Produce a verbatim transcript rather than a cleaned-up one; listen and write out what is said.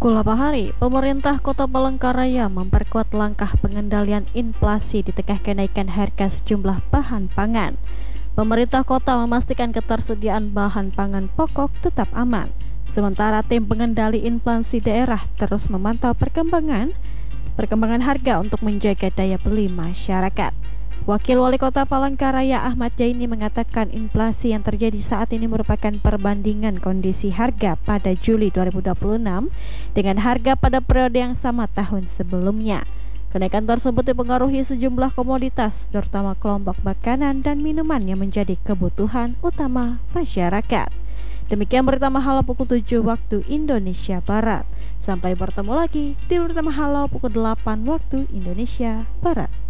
Pukul delapan hari, pemerintah Kota Palangkaraya memperkuat langkah pengendalian inflasi di tengah kenaikan harga sejumlah bahan pangan. Pemerintah kota memastikan ketersediaan bahan pangan pokok tetap aman. Sementara tim pengendali inflasi daerah terus memantau perkembangan perkembangan harga untuk menjaga daya beli masyarakat. Wakil Wali Kota Palangkaraya Ahmad Jaini mengatakan inflasi yang terjadi saat ini merupakan perbandingan kondisi harga pada Juli dua ribu dua puluh enam dengan harga pada periode yang sama tahun sebelumnya. Kenaikan tersebut dipengaruhi sejumlah komoditas, terutama kelompok makanan dan minuman yang menjadi kebutuhan utama masyarakat. Demikian berita Mahalo pukul tujuh waktu Indonesia Barat. Sampai bertemu lagi di berita Mahalo pukul delapan waktu Indonesia Barat.